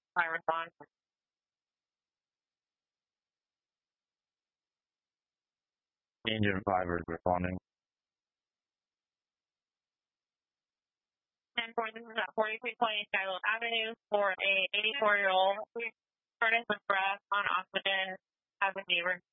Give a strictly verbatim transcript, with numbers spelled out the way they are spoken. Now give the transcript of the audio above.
I respond. Engine five is responding. ten four, this is at forty-three twenty Skyville Avenue for a eighty-four-year-old furnace with breath on oxygen as a neighbor.